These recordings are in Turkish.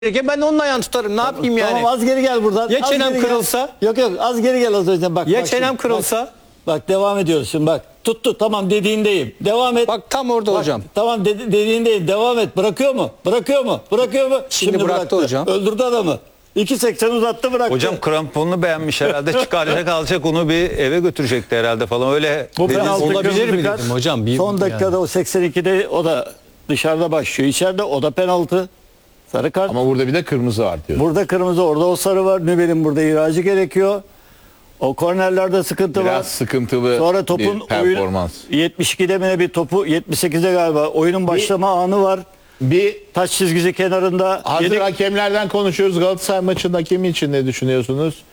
Ben onun ayağını tutarım. Ne yapayım yani? Tamam, az geri gel buradan. Ya çenem kırılsa? Yok az geri gel az önce bak. Ya bak çenem şimdi, kırılsa? Bak devam ediyoruz şimdi bak. Tuttu tamam dediğindeyim. Devam et. Bak tam orada Bak, hocam. Tamam dediğindeyim. Devam et. Bırakıyor mu? Bırakıyor mu? Bırakıyor mu? Şimdi bıraktı hocam. Öldürdü adamı. 2.80 uzattı bıraktı. Hocam kramponunu beğenmiş herhalde, çıkaracak alacak onu bir eve götürecekti herhalde falan öyle. Bu dediğiniz penaltı olabilir kırmızı mi kart. dedim hocam? Son dakikada o 82'de o da dışarıda başlıyor. İçeride o da penaltı. Sarı kart. Ama burada bir de kırmızı var diyor. Burada kırmızı, orada o sarı var. Nübel'in burada ihracı gerekiyor. O kornerlerde sıkıntı var. Biraz sıkıntılı Sonra topun bir performans. 72'de mi ne bir topu 78'de galiba oyunun başlama anı var. Bir Taç çizgisi kenarında. hazır Yedek- hakemlerden konuşuyoruz. Galatasaray maçının hakemi için ne düşünüyorsunuz?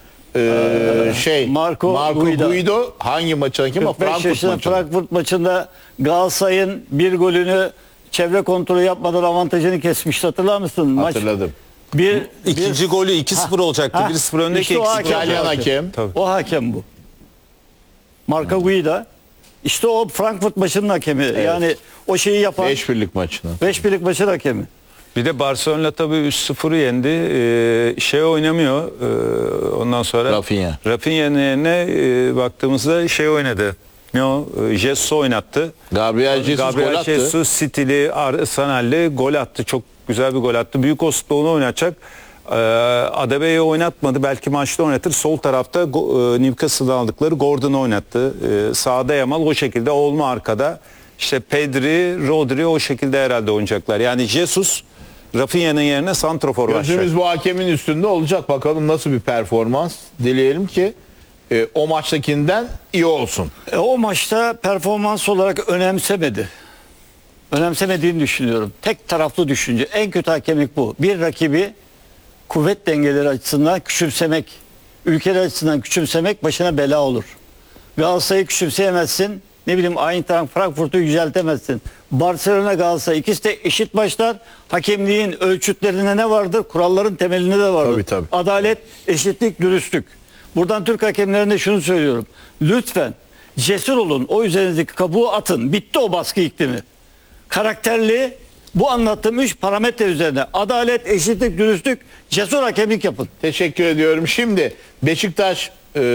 Marco Guido. Guido. Hangi maçın hakemi? 45 Frankfurt yaşında maçında. Frankfurt maçında Galatasaray'ın bir golünü çevre kontrolü yapmadan avantajını kesmişti, hatırlar mısın? Hatırladım. İkinci golü 2-0 olacaktı. 1-0 öndeki işte o eksik. hakem. İtalyan hakem. O hakem bu. Marco Guida. İşte o Frankfurt maçının hakemi. Yani o şeyi yapan 5-1'lik maçına. 5-1'lik maçın hakemi. Bir de Barcelona tabii 3-0'ı yendi. Oynamıyor. Ondan sonra Rafinha. Rafinha'nın yerine baktığımızda oynadı. Ne o? Jesus oynattı. Gabriel Jesus gol attı. Jesus City'li, Arsenal'li gol attı. Çok güzel bir gol attı. Büyük Osimhen'i onu oynatacak. Adebayo'yu oynatmadı. Belki maçta oynatır. Sol tarafta Newcastle'dan aldıkları Gordon'u oynattı. Sağda Yamal, o şekilde Olmo arkada. İşte Pedri, Rodri o şekilde herhalde oynayacaklar. Yani Jesus Rafinha'nın yerine santrofor başlayacak. Gözümüz bu hakemin üstünde olacak. Bakalım nasıl bir performans. Dileyelim ki o maçtakinden iyi olsun. O maçta performans olarak önemsemedi. Önemsemediğini düşünüyorum. Tek taraflı düşünce. En kötü hakemlik bu. Bir rakibi kuvvet dengeleri açısından küçümsemek, ülkeler açısından küçümsemek başına bela olur. Galatasaray'ı küçümseyemezsin. Ne bileyim Eintracht Frankfurt'u yüceltemezsin. Barcelona Galatasaray ikisi de eşit maçlar. Hakemliğin ölçütlerinde ne vardır? Kuralların temelinde de vardır. Tabii. Adalet, eşitlik, dürüstlük. Buradan Türk hakemlerine şunu söylüyorum. Lütfen cesur olun. O üzerinizdeki kabuğu atın. Bitti o baskı iklimi. Karakterli, bu anlattığım 3 parametre üzerine adalet, eşitlik, dürüstlük, cesur hakemlik yapın. Teşekkür ediyorum. Şimdi Beşiktaş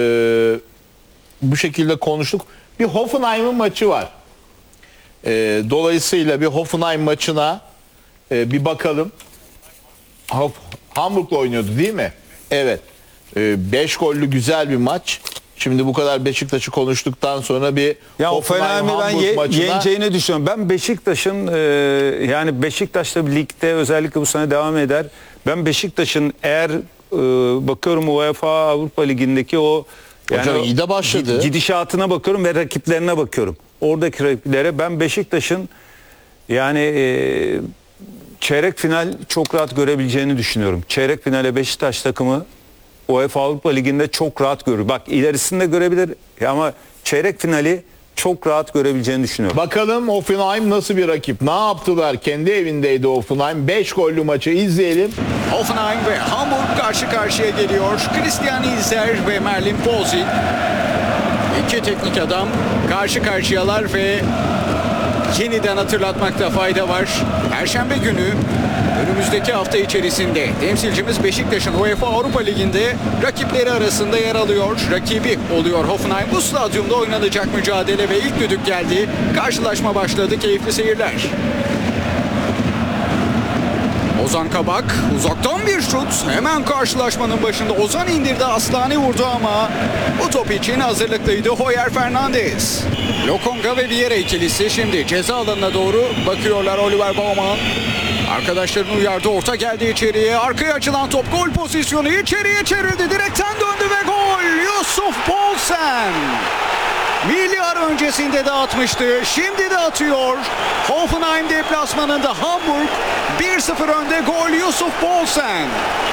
bu şekilde konuştuk. Bir Hoffenheim'in maçı var. Dolayısıyla bir Hoffenheim maçına bir bakalım. Hamburg'la oynuyordu değil mi? Evet. 5 gollü güzel bir maç. Şimdi bu kadar Beşiktaş'ı konuştuktan sonra bir Ya o Hoffenheim Fener'i ben Hamburg maçına yeneceğini düşünüyorum. Ben Beşiktaş'ın yani Beşiktaş'ta ligde özellikle bu sene devam eder. Ben Beşiktaş'ın eğer bakıyorum UEFA Avrupa Ligi'ndeki o Hocam iyi de başladı. Gidişatına bakıyorum ve rakiplerine bakıyorum. Oradaki rakiplere ben Beşiktaş'ın yani çeyrek final çok rahat görebileceğini düşünüyorum. Çeyrek finale Beşiktaş takımı UEFA Avrupa Ligi'nde çok rahat görür. Bak ilerisinde görebilir ama çeyrek finali çok rahat görebileceğini düşünüyorum. bakalım Hoffenheim nasıl bir rakip? Ne yaptılar? Kendi evindeydi Hoffenheim. 5 gollü maçı izleyelim. Hoffenheim ve Hamburg karşı karşıya geliyor. Christian Ilzer ve Merlin Pozzi. İki teknik adam karşı karşıyalar ve yeniden hatırlatmakta fayda var. Perşembe günü önümüzdeki hafta içerisinde temsilcimiz Beşiktaş'ın UEFA Avrupa Ligi'nde rakipleri arasında yer alıyor. Rakibi oluyor Hoffenheim. Bu stadyumda oynanacak mücadele ve ilk düdük geldi. Karşılaşma başladı. Keyifli seyirler. Ozan Kabak uzaktan bir şut. Hemen karşılaşmanın başında Ozan indirdi. Aslani vurdu ama bu top için hazırlıklıydı Hoyer Fernandes. Lokonga ve Vieira ikilisi şimdi ceza alanına doğru bakıyorlar. Oliver Baumann arkadaşlarını uyardı. Orta geldi içeriye. Arkaya açılan top, gol pozisyonu, içeriye çevrildi. Direkten döndü ve gol. Yusuf Poulsen. Milli ara öncesinde de atmıştı. Şimdi de atıyor. Hoffenheim deplasmanında Hamburg 1-0 önde, gol Yusuf Poulsen.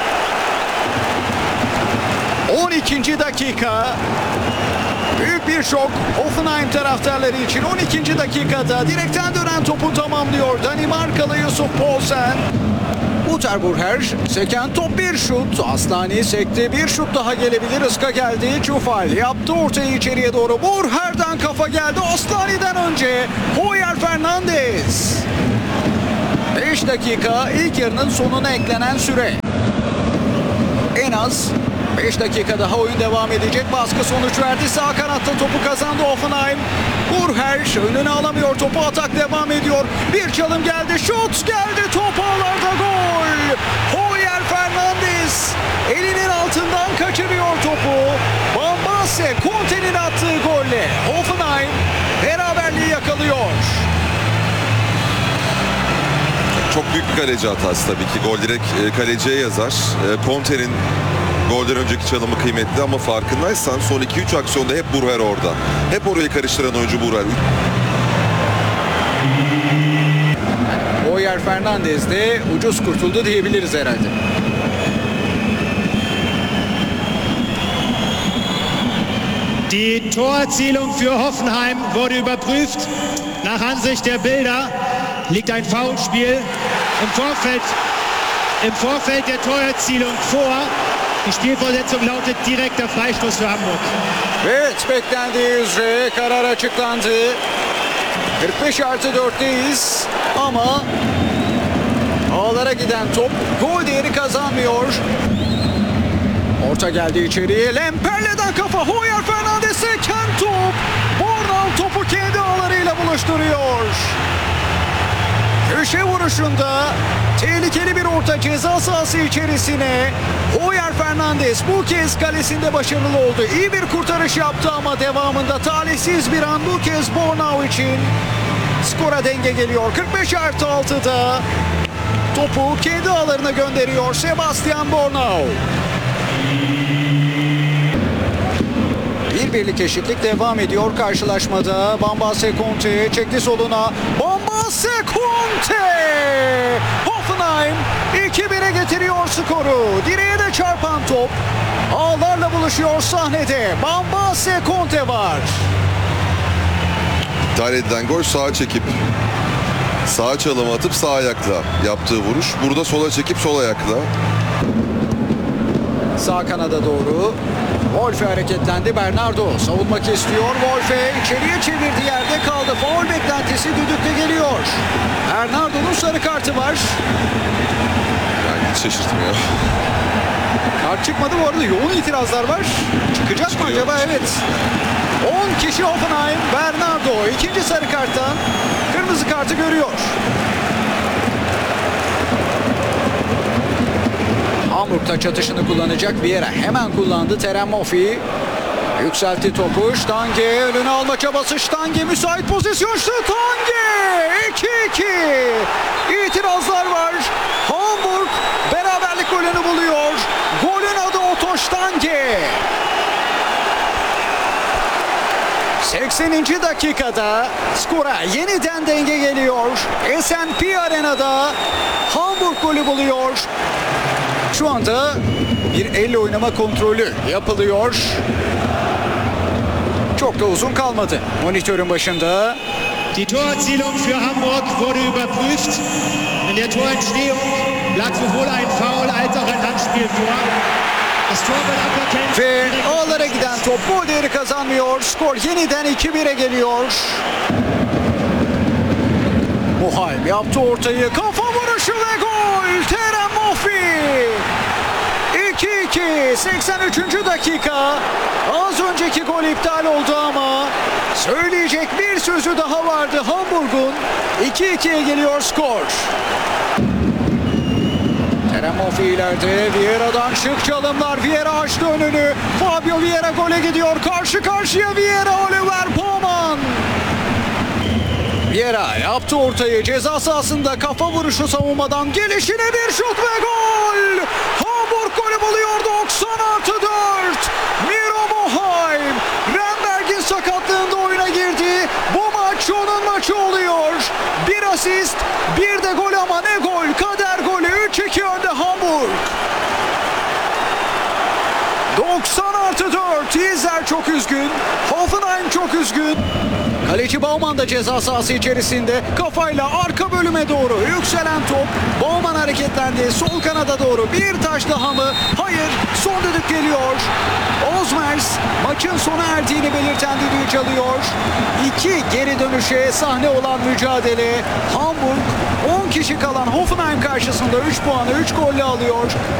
12. dakika. Büyük bir şok Hoffenheim taraftarları için. 12. dakikada direkten dönen topu tamamlıyor Danimarkalı Yusuf Poulsen. Uterburher seken top, bir şut. Aslani sekti, bir şut daha gelebilir. Iska geldi. Çufal yaptı ortayı içeriye doğru. Burher'den kafa geldi. Aslani'den önce Hoyer Fernandes. 5 dakika ilk yarının sonuna eklenen süre. En az 5 dakika daha oyun devam edecek. Baskı sonuç verdi. Sağ kanatta topu kazandı Hoffenheim. Burher önüne alamıyor. Topu atak devam ediyor. Bir çalım geldi. Şut geldi. Top ağlarda gol. Hoyer Fernandes elinin altından kaçırıyor topu. Bambase Conte'nin attığı golle Hoffenheim beraberliği yakalıyor. Çok büyük bir kaleci hatası tabii ki. Gol direkt kaleciye yazar. Conte'nin golden önceki çalımı kıymetli ama farkındaysan son 2-3 aksiyonda hep Burher orada. Hep orayı karıştıran oyuncu Burher. Hoyer Fernandes de ucuz kurtuldu diyebiliriz herhalde. Die Torerzielung für Hoffenheim wurde überprüft. Nach Ansicht der Bilder liegt ein Foulspiel im Vorfeld der Torerzielung vor. Die Spielfortsetzung lautet direkter Freistoß für Hamburg. Evet, beklendiği üzere karar açıklandı. 45+4'teyiz ama ağlara giden top gol değeri kazanmıyor. Orta geldi içeriye. Lemperle'den kafa. Hoyer Fernandes'e seken top. Bornau topu kendi ağlarıyla buluşturuyor. Köşe vuruşunda tehlikeli bir orta ceza sahası içerisine. Hoyer Fernandes bu kez kalesinde başarılı oldu. İyi bir kurtarış yaptı ama devamında talihsiz bir an bu kez Bornau için. Skora denge geliyor. 45+6'da topu kendi ağlarına gönderiyor Sebastian Bornau. Bir birlik eşitlik devam ediyor karşılaşmada. Bambase Conte çekti soluna. Bambase Conte! Hoffenheim 2-1'e getiriyor skoru. Direğe de çarpan top. Ağlarla buluşuyor sahnede. Bambase Conte var. İptal edilen gol sağa çekip sağa çalım atıp sağ ayakla yaptığı vuruş. Burada sola çekip sol ayakla. Sağ kanada doğru. Wolfe hareketlendi. Bernardo savunmak istiyor. Wolfe içeriye çevirdi, yerde kaldı. Faul beklentisi düdükle geliyor. Bernardo'nun sarı kartı var. Yani hiç şaşırtmıyor. Kart çıkmadı bu arada. Yoğun itirazlar var. Çıkacak mı acaba? Evet. 10 kişi Hoffenheim. Bernardo ikinci sarı karttan kırmızı kartı görüyor. Hamburg taç atışını kullanacak. Vieira hemen kullandı. Terem Moffi yükseltti topu. Stange önüne alma çabası. Stange müsait pozisyon. Stange 2-2. İtirazlar var. Hamburg beraberlik golünü buluyor. Golün adı Otto Stange. 80. dakikada skora yeniden denge geliyor. S&P Arena'da Hamburg golü buluyor. Şu anda bir elle oynama kontrolü yapılıyor. Çok da uzun kalmadı. Monitörün başında. Die Torerzielung für Hamburg wurde überprüft. In der Torentstehung lag sowohl ein Foul als auch ein Handspiel vor. Das Tor wird aberkannt. Ve ağlara giden top gol değeri kazanmıyor. Skor yeniden 2-1'e geliyor. Muhalm yaptı ortayı. Kafa vuruşu ve gol. Terem Moffi. 2-2. 83. dakika. Az önceki gol iptal oldu ama söyleyecek bir sözü daha vardı Hamburg'un. 2-2'ye geliyor skor. Terem Moffi ileride. Vieira'dan şık çalımlar. Vieira açtı önünü. Fabio Vieira gole gidiyor. Karşı karşıya Vieira, Oliver Poman. Vieira yaptı ortayı. Ceza sahasında kafa vuruşu savunmadan. Gelişine bir şut ve gol. Hamburg golü buluyor. 90+4. Miro Muhalm. Renberg'in sakatlığında oyuna girdi. Bu maç onun maçı oluyor. Bir asist, bir de gol ama ne gol. Kader golü. 3-2 önde Hamburg. 90+4. Malteser çok üzgün. Hoffenheim çok üzgün. Kaleci Baumann da ceza sahası içerisinde. Kafayla arka bölüme doğru yükselen top. Baumann hareketlendi. Sol kanada doğru bir taş daha mı? Hayır. Son düdük geliyor. Ozmers maçın sona erdiğini belirten düdüğü çalıyor. 2 geri dönüşe sahne olan mücadele. Hamburg 10 kişi kalan Hoffenheim karşısında 3 puanı 3 golle alıyor.